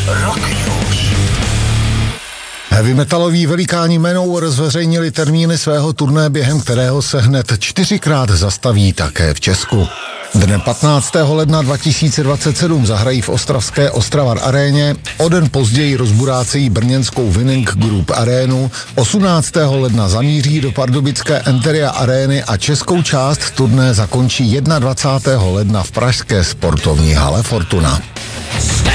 Rock News. Heavy metaloví velikáni Manowar zveřejnili termíny svého turné, během kterého se hned 4krát zastaví také v Česku. Dne 15. ledna 2027 zahrají v ostravské Ostravar aréně, o den později rozburácejí brněnskou Winning Group arénu, 18. ledna zamíří do pardubické Enteria arény a českou část turné zakončí 21. ledna v pražské sportovní hale Fortuna.